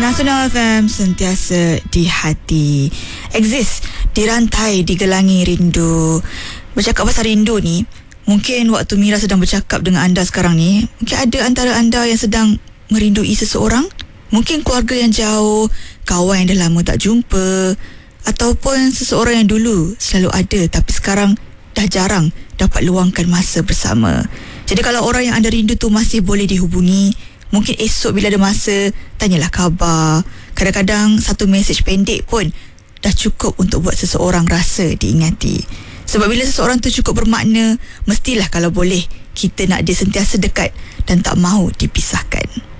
Nasional FM, sentiasa di hati. Exist, dirantai, digelangi rindu. Bercakap pasal rindu ni, mungkin waktu Mira sedang bercakap dengan anda sekarang ni, mungkin ada antara anda yang sedang merindui seseorang. Mungkin keluarga yang jauh, kawan yang dah lama tak jumpa, ataupun seseorang yang dulu selalu ada tapi sekarang dah jarang dapat luangkan masa bersama. Jadi kalau orang yang anda rindu tu masih boleh dihubungi, mungkin esok bila ada masa, tanyalah khabar. Kadang-kadang satu mesej pendek pun dah cukup untuk buat seseorang rasa diingati. Sebab bila seseorang tu cukup bermakna, mestilah kalau boleh kita nak dia sentiasa dekat dan tak mahu dipisahkan.